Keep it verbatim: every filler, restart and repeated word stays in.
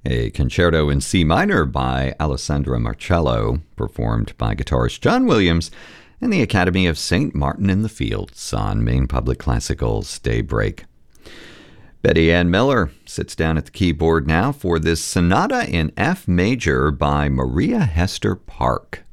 A concerto in C minor by Alessandro Marcello, performed by guitarist John Williams and the Academy of Saint Martin in the Fields on Maine Public Classical's Daybreak. Betty Ann Miller sits down at the keyboard now for this sonata in F major by Maria Hester Park.